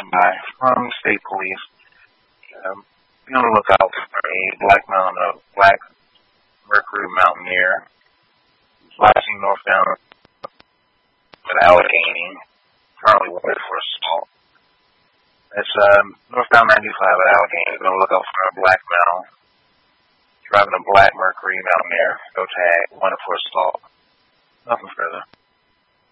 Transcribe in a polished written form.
driving by from state police. Be on the lookout for a black Mercury Mountaineer flashing northbound at Allegheny, currently wanted for assault. It's northbound 95 at Allegheny. Be on the lookout for a black male driving a black Mercury Mountaineer. Go tag, wanted for assault. Nothing further.